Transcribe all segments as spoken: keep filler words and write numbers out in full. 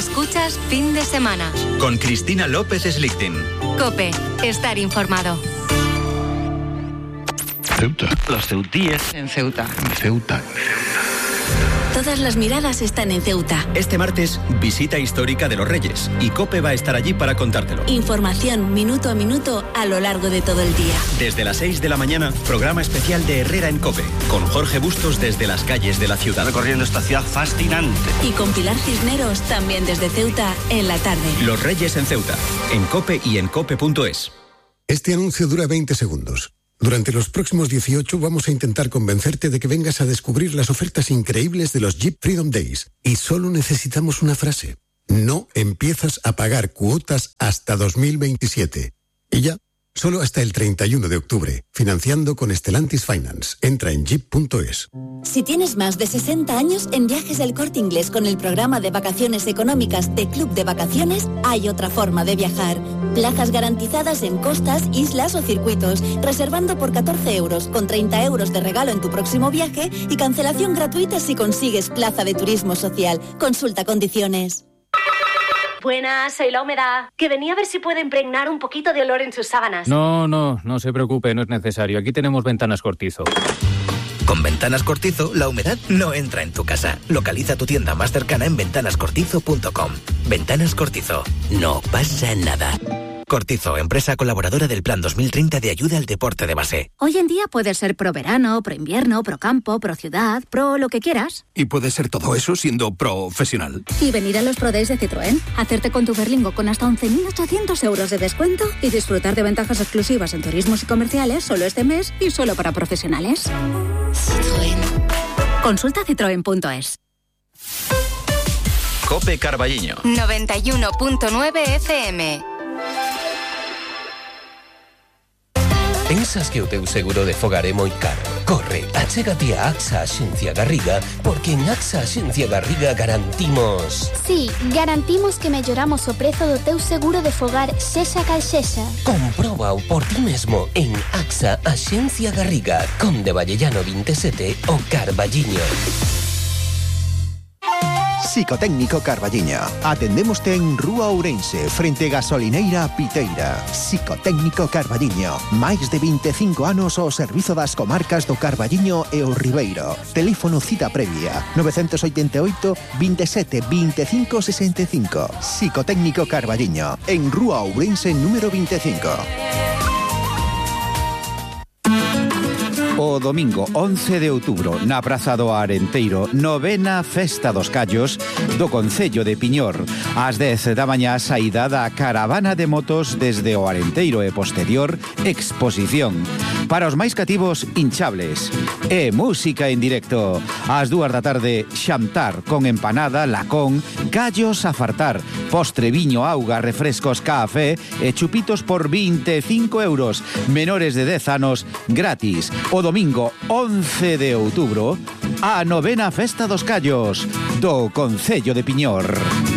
Escuchas Fin de Semana. Con Cristina López Slichting. COPE. Estar informado. Ceuta. Los ceutíes en Ceuta. En Ceuta. Todas las miradas están en Ceuta. Este martes, visita histórica de los Reyes. Y COPE va a estar allí para contártelo. Información minuto a minuto a lo largo de todo el día. Desde las seis de la mañana, programa especial de Herrera en COPE. Con Jorge Bustos desde las calles de la ciudad. Recorriendo esta ciudad fascinante. Y con Pilar Cisneros también desde Ceuta en la tarde. Los Reyes en Ceuta. En COPE y en cope punto es. Este anuncio dura veinte segundos. Durante los próximos dieciocho vamos a intentar convencerte de que vengas a descubrir las ofertas increíbles de los Jeep Freedom Days. Y solo necesitamos una frase. No empiezas a pagar cuotas hasta dos mil veintisiete. Y ya, solo hasta el treinta y uno de octubre. Financiando con Stellantis Finance. Entra en jeep punto es. Si tienes más de sesenta años, en Viajes El Corte Inglés con el programa de vacaciones económicas de Club de Vacaciones, hay otra forma de viajar. Plazas garantizadas en costas, islas o circuitos, reservando por catorce euros, con treinta euros de regalo en tu próximo viaje y cancelación gratuita si consigues plaza de turismo social. Consulta condiciones. Buenas, soy La Humedad, que venía a ver si puede impregnar un poquito de olor en sus sábanas. No, no, no se preocupe, no es necesario. Aquí tenemos Ventanas Cortizo. Con Ventanas Cortizo, la humedad no entra en tu casa. Localiza tu tienda más cercana en ventanas cortizo punto com. Ventanas Cortizo. No pasa nada. Cortizo, empresa colaboradora del Plan dos mil treinta de ayuda al deporte de base. Hoy en día puedes ser pro verano, pro invierno, pro campo, pro ciudad, pro lo que quieras. Y puede ser todo eso siendo profesional. Y venir a los Pro Days de Citroën, hacerte con tu Berlingo con hasta once mil ochocientos euros de descuento y disfrutar de ventajas exclusivas en turismos y comerciales solo este mes y solo para profesionales. Citroën. Consulta citroen punto es. COPE Carballiño. noventa y uno punto nueve F M. Pensas que o teu seguro de fogar é moi caro? Corre, achégate a AXA Axencia Garriga, porque en AXA Axencia Garriga garantimos... Sí, garantimos que melloramos o prezo do teu seguro de fogar sexa cal sexa. Compróbao por ti mesmo en AXA Axencia Garriga, Conde Vallellano veintisiete o Carballiño. Psicotécnico Carballiño. Atendemoste en Rúa Ourense, frente Gasolineira Piteira. Psicotécnico Carballiño. Máis de veinticinco anos ao servizo das comarcas do Carballiño e o Ribeiro. Teléfono cita previa nove oito oito, veintisiete, veinticinco sesenta y cinco. Psicotécnico Carballiño. En Rúa Ourense número veinticinco. O domingo once de outubro, na Praza do Arenteiro, novena Festa dos Callos do Concello de Piñor. Ás dez da mañá, saída da caravana de motos desde o Arenteiro e posterior exposición. Para os máis cativos, hinchables. E música en directo. Ás dúas da tarde, xantar con empanada, lacón, callos a fartar, postre, viño, auga, refrescos, café e chupitos por veinticinco euros. Menores de dez anos, gratis. O domingo once de outubro, a novena Festa dos Callos do Concello de Piñor.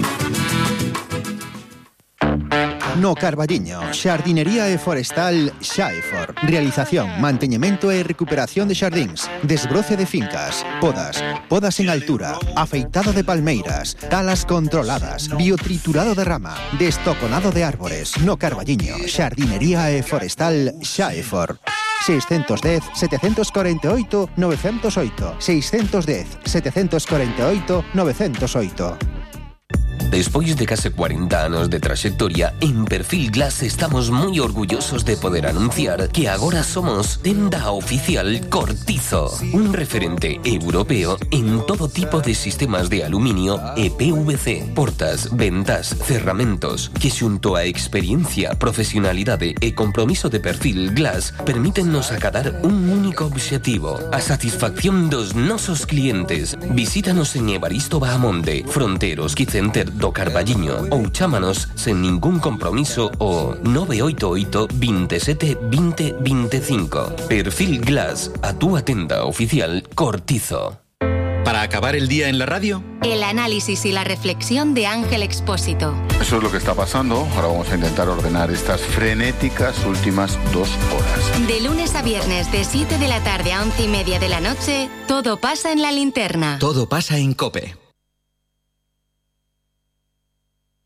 No Carballiño, xardinería e forestal Xaefor. Realización, manteñemento e recuperación de xardíns, desbroce de fincas, podas, podas en altura, afeitado de palmeiras, talas controladas, biotriturado de rama, destoconado de árbores. No Carballiño, xardinería e forestal Xaefor. seiscentos dez, setecientos cuarenta y ocho, novecientos ocho. seiscentos dez, setecientos cuarenta y ocho, novecientos ocho. Despois de case cuarenta anos de trayectoria, en Perfil Glass estamos moi orgullosos de poder anunciar que agora somos tenda oficial Cortizo, un referente europeo en todo tipo de sistemas de aluminio e P V C, portas, ventas, cerramentos, que xunto a experiencia, profesionalidade e compromiso de Perfil Glass permítennos acadar un único obxectivo, a satisfacción dos nosos clientes. Visítanos en Evaristo Bahamonde, Fronteros Quicenter do Carballiño ou chámanos sen ningún compromiso o nove oito oito, veintisiete, veinte, veinticinco. Perfil Glass, a túa tenda oficial Cortizo. Para acabar el día en la radio, el análisis y la reflexión de Ángel Expósito. Eso es lo que está pasando. Ahora vamos a intentar ordenar estas frenéticas últimas dos horas. De lunes a viernes, de siete de la tarde a once y media de la noche, todo pasa en la linterna. todo pasa en COPE.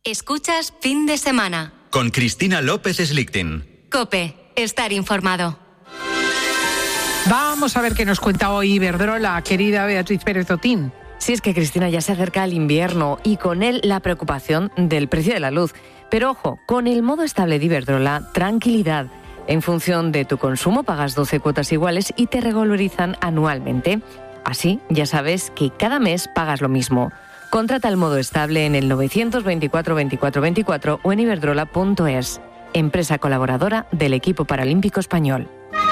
Escuchas Fin de Semana. Con Cristina López Slichting. COPE. Estar informado. Vamos a ver qué nos cuenta hoy Iberdrola, querida Beatriz Pérez Otín. Sí, es que Cristina, ya se acerca el invierno y con él la preocupación del precio de la luz. Pero ojo, con el modo estable de Iberdrola, tranquilidad. En función de tu consumo pagas doce cuotas iguales y te revalorizan anualmente. Así, ya sabes que cada mes pagas lo mismo. Contrata el modo estable en el novecientos veinticuatro veinticuatro veinticuatro o en iberdrola punto es. Empresa colaboradora del equipo paralímpico español.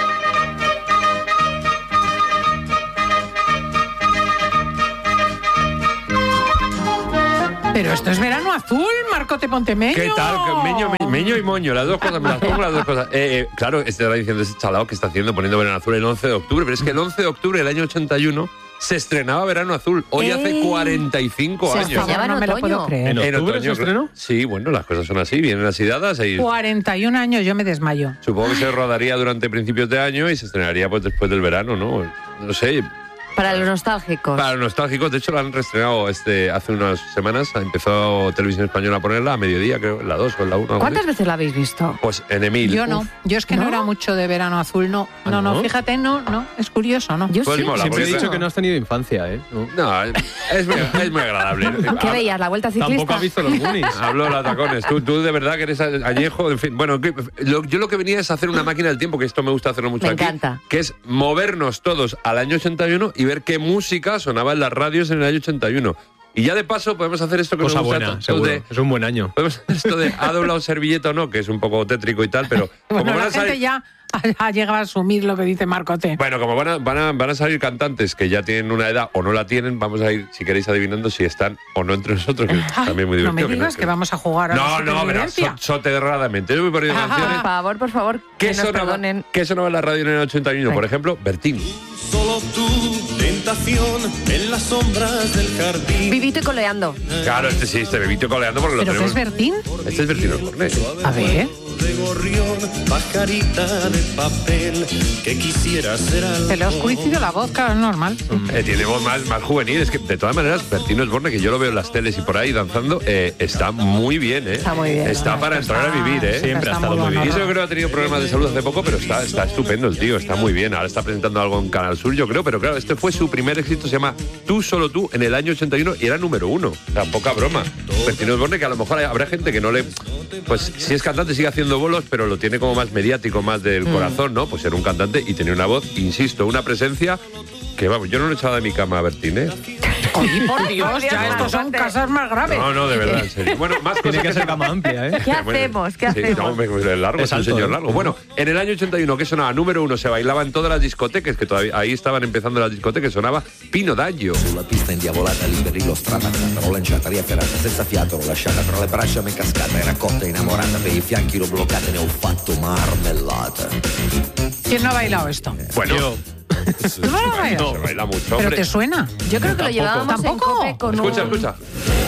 Pero esto es verano azul, Marcote Pontemeño. ¿Qué tal? Meño, me, meño y moño, las dos cosas, me las pongo las dos cosas. Eh, eh, claro, está diciendo ese chalao que está haciendo, poniendo verano azul el once de octubre, pero es que el once de octubre del año ochenta y uno se estrenaba Verano Azul, hoy eh, hace cuarenta y cinco se años. Estrenaba en no me lo puedo creer. ¿En, ¿En octubre otoño, se estrenó? Sí, bueno, las cosas son así, vienen así dadas. Ahí. cuarenta y un años, yo me desmayo. Supongo que se rodaría durante principios de año y se estrenaría pues después del verano, ¿no? No sé. Para los nostálgicos. Para los nostálgicos, de hecho la han reestrenado este, hace unas semanas, empezó Televisión Española a ponerla a mediodía, creo, en la dos o en la uno. ¿Cuántas veces la habéis visto? Pues en Emil. Yo no, Uf. yo es que no, ¿No? era mucho de Verano Azul, no. ¿Ah, no, no, no? fíjate, no, no, es curioso, ¿no? Yo Pues sí. mola, Siempre he porque- dicho que no has tenido infancia, ¿eh? No. No, es muy, es muy agradable. ¿Qué veías? ¿La Vuelta Ciclista? Tampoco has visto los Goonies. Habló la tacones. Tú, tú de verdad que eres añejo. En fin, bueno, que- lo- yo lo que venía es hacer una máquina del tiempo, que esto me gusta hacerlo mucho Me aquí. encanta. Que es movernos todos al año ochenta y uno y ver qué música sonaba en las radios en el año ochenta y uno. Y ya de paso podemos hacer esto que Cosa nos gusta. buena, esto seguro. de- Es un buen año. podemos hacer esto de ha doblado servilleta o no, que es un poco tétrico y tal, pero como Bueno, van la a salir- gente ya ha, ha llegado a asumir lo que dice Marcote. Bueno, como van a, van, a, van a salir cantantes que ya tienen una edad o no la tienen, vamos a ir, si queréis, adivinando si están o no entre nosotros, que es Ay, también muy no me divertido. digas que vamos a jugar a la No, no, pero supervivencia. so- soterradamente. Yo voy poniendo Por canciones. favor, por favor, que ¿Qué nos sonaba, perdonen. ¿Qué sonaba en la radio en el ochenta y uno? Por ejemplo, Bertín. Solo tú, tentación en las sombras del jardín. Vivito y coleando. Claro, este sí, este bebito coleando porque lo ¿Pero qué tenemos. es Bertín? Este es Bertín Osborne. A ver. De gorrión, pajarita de papel que quisiera ser algo. Se le ha oscurecido la voz, claro, es normal. Eh, tiene voz más, más juvenil. Es que, de todas maneras, Bertín Osborne, que yo lo veo en las teles y por ahí danzando, eh, está muy bien, ¿eh? Está muy bien. Está para entrar a vivir, ¿eh? Siempre ha estado muy bien. Y eso creo que ha tenido problemas de salud hace poco, pero está, está estupendo el tío, está muy bien. Ahora está presentando algo en Canal Sur, yo creo, pero claro, este fue su primer éxito, se llama Tú, solo tú, en el año ochenta y uno y era número uno. O sea, poca broma. Bertín Osborne, que a lo mejor habrá gente que no le... Pues si es cantante sigue haciendo bolos, pero lo tiene como más mediático, más del Mm. corazón, ¿no? Pues era un cantante y tenía una voz, insisto, una presencia que, vamos, yo no lo he echado de mi cama a Bertín, ¿eh? Oye, por Dios, ya estos son casos más graves. No, no, de verdad, en serio. Bueno, más Tiene cosas que ser cama amplia, ¿eh? ¿Qué hacemos? ¿Qué Sí, hacemos? no, me- me- es largo, Es es un alto, señor ¿eh? largo. Bueno, en el año ochenta y uno, ¿qué sonaba? Número uno, se bailaba en todas las discotecas, que todavía ahí estaban empezando las discotecas, sonaba Pino Daggio. Sulla pista indiavolata lì per l'ho stramazzata, l'ho lanciata, riafferrata, senza fiato l'ho lasciata, tra le braccia mi è cascata, era cotta e innamorata, per i fianchi l'ho bloccata, ne ho fatto marmellata. ¿Quién no ha bailado esto? Bueno, ¿Tú no lo has bailado? se baila mucho, ¿Pero hombre. te suena? Yo creo que lo llevábamos en ¿Tampoco? COPE con Escucha, un... escucha.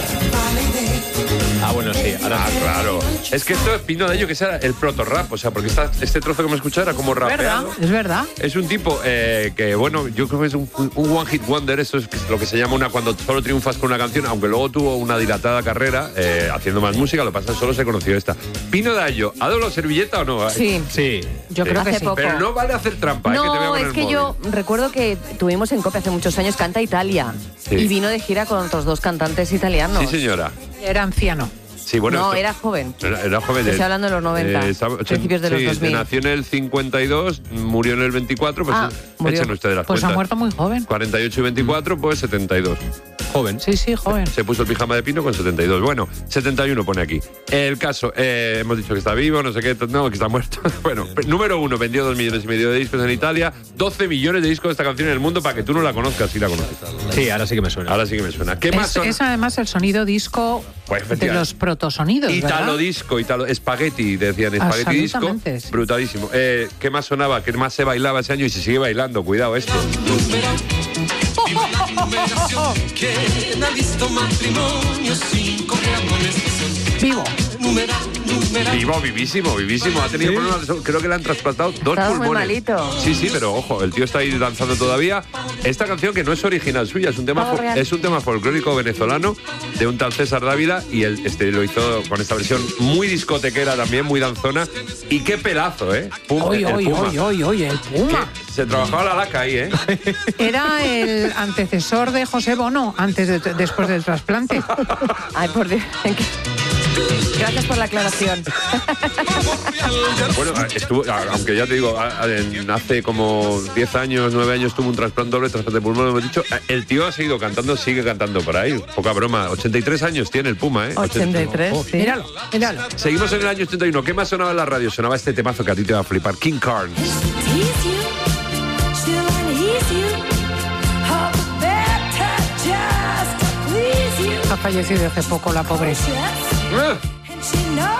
Ah, bueno, sí. Ahora Ah, claro. Es que esto es Pino Daggio, que era el proto-rap, o sea, porque esta- este trozo que me escuchado era como Es verdad, rapeado. es verdad. Es un tipo eh, que, bueno, yo creo que es un, un one hit wonder, eso es lo que se llama una cuando solo triunfas con una canción, aunque luego tuvo una dilatada carrera eh, haciendo más música, lo que pasa es que solo se conoció esta. Pino Daggio, ¿ha dado la servilleta o no? Sí. Sí. Yo creo que Hace sí. poco. Pero no vale hacer trampa, eh, que te voy a No, poner es el que móvil. yo recuerdo que tuvimos en COPE hace muchos años Canta Italia Sí. y vino de gira con otros dos cantantes italianos. Sí, señora. Era anciano. Sí, bueno, no, esto- era joven. Era, era joven. Estoy hablando de los noventa, estaba- principios de los sí, dos mil. nació en el cincuenta y dos, murió en el veinticuatro, pues Ah, murió. echen ustedes las Pues ha cuentas. muerto muy joven. cuarenta y ocho y veinticuatro, pues setenta y dos. Joven. Sí, sí, joven. Se puso el pijama de pino con setenta y dos. Bueno, setenta y uno pone aquí. El caso, eh, hemos dicho que está vivo, no sé qué, no, que está muerto. Bueno, número uno, vendió dos millones y medio de discos en Italia, doce millones de discos de esta canción en el mundo para que tú no la conozcas, si la conoces. Sí, ahora sí que me suena. Ahora sí que me suena. ¿Qué más Es, son? es además el sonido disco Pues, de efectivamente. los protosonidos, ¿verdad? Italo disco, italo, espagueti, decían, espagueti disco. Absolutamente, sí. Brutalísimo. Eh, ¿Qué más sonaba? ¿Qué más se bailaba ese año? Y se sigue bailando, cuidado esto. Che ha visto matrimonio sin correr con espressione. Vivo. Numera, numera. Vivo, vivísimo, vivísimo. Ha tenido ¿Sí? problemas, creo que le han trasplantado dos Estaba muy pulmones. malito. Sí, sí, pero ojo, el tío está ahí danzando todavía. Esta canción que no es original suya, es un tema Todo fo- real. es un tema folclórico venezolano de un tal César Dávila y él este lo hizo con esta versión muy discotequera también, muy danzona. Y qué pelazo, ¿eh? Puma, Oye, el oye, Puma. oye, oye, oye, el Puma. Se trabajaba la laca ahí, ¿eh? Era el antecesor de José Bono antes de, después del trasplante. Ay, por Dios. Gracias por la aclaración. Bueno, estuvo, aunque ya te digo, a- a- en- hace como diez años, nueve años tuvo un trasplante doble, trasplante de pulmón, lo hemos dicho. El tío ha seguido cantando, sigue cantando por ahí. Poca broma. ochenta y tres años tiene el Puma, ¿eh? ochenta y tres, sí. Míralo, míralo. Seguimos en el año ochenta y uno. ¿Qué más sonaba en la radio? Sonaba este temazo que a ti te va a flipar. King Carnes. Ha fallecido hace poco la pobre. Ah.